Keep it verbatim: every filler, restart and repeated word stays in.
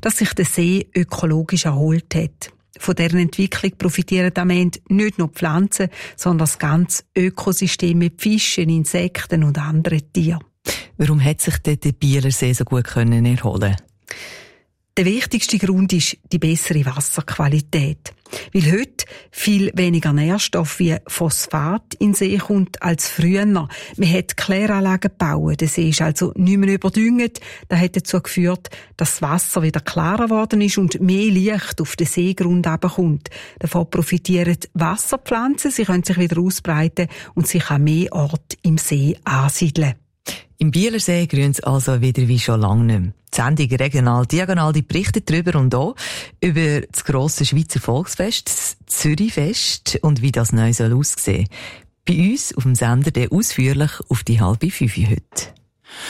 dass sich der See ökologisch erholt hat. Von deren Entwicklung profitieren am Ende nicht nur die Pflanzen, sondern das ganze Ökosystem mit Fischen, Insekten und anderen Tieren. Warum hat sich denn der Bielersee so gut können erholen? Der wichtigste Grund ist die bessere Wasserqualität. Weil heute viel weniger Nährstoff wie Phosphat in den See kommt als früher. Man hat Kläranlagen gebaut. Der See ist also nicht mehr überdüngt. Das hat dazu geführt, dass das Wasser wieder klarer geworden ist und mehr Licht auf den Seegrund herabkommt. Davon profitieren Wasserpflanzen. Sie können sich wieder ausbreiten und sich an mehr Orte im See ansiedeln. Im Bielersee grünt es also wieder wie schon lange nicht mehr. Die Sendung «Regional Diagonal» die berichtet darüber und auch über das grosse Schweizer Volksfest, das Zürichfest und wie das neu soll aussehen. Bei uns auf dem Sender der ausführlich auf die halbe Fünfe heute.